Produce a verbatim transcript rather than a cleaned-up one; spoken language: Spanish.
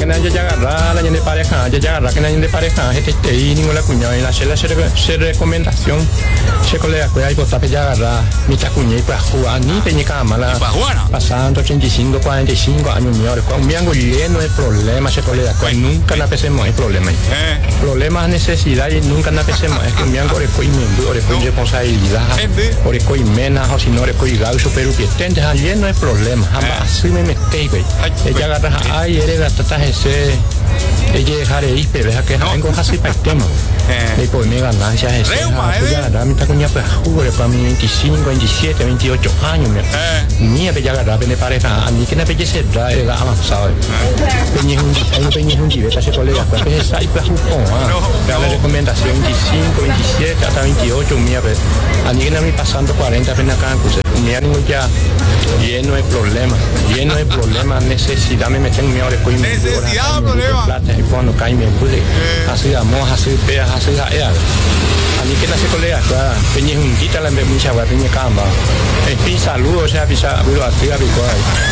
nadie ya agarra, la gente de pareja, ya agarra que nadie de pareja, este este y ninguna cuñada, y la chela se recomendación, se colega que hay botar ya agarra, mi ta cuñada y pues jugar, ni peña cámara, pasando treinta y cinco, cuarenta y cinco años mejores, con un miango lleno de problemas, se colega, que nunca la pensemos hay problemas, problemas, necesidad y nunca la pensemos, es que un miango es coi miembro, es coi responsabilidad, es coi menas, o si no es coi gaucho, pero que tentes lleno de problemas, jamás así me metí, güey, ella agarra, ay, eres la tata ese, ella dejar de ir, pero deja que vengo así para el tema, y por mi ganancia es esa, pues ya agarra, mi ta cuñada pues jure, para mi veinticinco, veintisiete, veintiocho años, mía, que ya agarra, de pareja, a mí que no apetece, era avanzado, peña un, peña un chiveta, ese colega, pues es ahí pues un poco, ah, la recomendación veinticinco, veintisiete, hasta veintiocho, mía, pues, a mí que no me pasando cuarenta, apenas acá, pues, mía, ya lleno de problemas, lleno de problemas, necesidad, me meten mi hora, necesidad, problema, plata, y cuando cae me pude, así damos, así peas, así la era, a mí que nace colega, peña juntita, la mucha guardiña camba, en fin, saludos, o sea, pisa, vivo a ti, a